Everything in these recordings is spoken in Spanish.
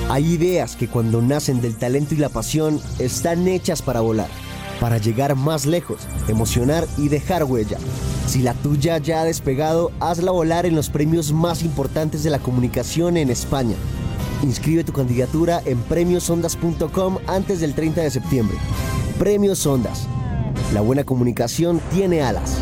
Hay ideas que cuando nacen del talento y la pasión están hechas para volar, para llegar más lejos, emocionar y dejar huella. Si la tuya ya ha despegado, hazla volar en los premios más importantes de la comunicación en España. Inscribe tu candidatura en premiosondas.com antes del 30 de septiembre. Premios Ondas. La buena comunicación tiene alas.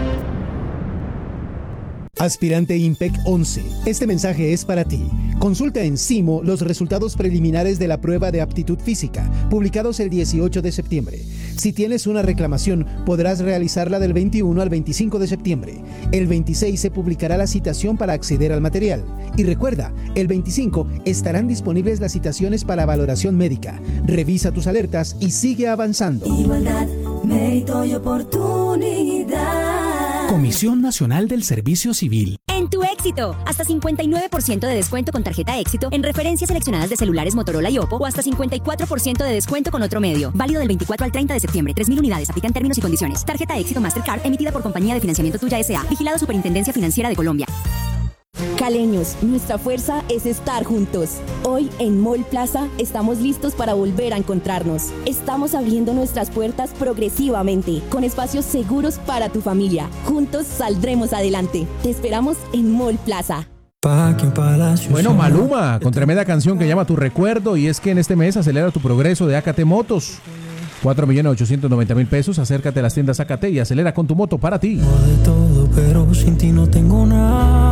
Aspirante IMPEC 11, este mensaje es para ti. Consulta en CIMO los resultados preliminares de la prueba de aptitud física, publicados el 18 de septiembre. Si tienes una reclamación, podrás realizarla del 21 al 25 de septiembre. El 26 se publicará la citación para acceder al material. Y recuerda, el 25 estarán disponibles las citaciones para valoración médica. Revisa tus alertas y sigue avanzando. Igualdad, mérito y oportunidad. Comisión Nacional del Servicio Civil. En Tu Éxito, hasta 59% de descuento con tarjeta Éxito en referencias seleccionadas de celulares Motorola y Oppo o hasta 54% de descuento con otro medio. Válido del 24 al 30 de septiembre. 3.000 unidades. Aplican términos y condiciones. Tarjeta Éxito Mastercard emitida por Compañía de Financiamiento Tuya S.A. Vigilado Superintendencia Financiera de Colombia. Caleños, nuestra fuerza es estar juntos. Hoy en Mall Plaza estamos listos para volver a encontrarnos. Estamos abriendo nuestras puertas progresivamente, con espacios seguros para tu familia. Juntos saldremos adelante. Te esperamos en Mall Plaza. Bueno, Maluma, con tremenda canción que llama Tu Recuerdo, y es que en este mes acelera tu progreso de AKT Motos. 4.890.000 pesos. Acércate a las tiendas AKT y acelera con tu moto para ti. De todo, pero sin ti no tengo nada.